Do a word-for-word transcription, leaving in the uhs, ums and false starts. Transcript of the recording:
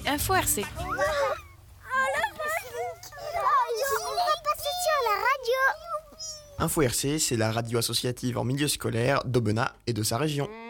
Info R C. On va passer sur la radio. Info R C, c'est la radio associative en milieu scolaire d'Aubenas et de sa région.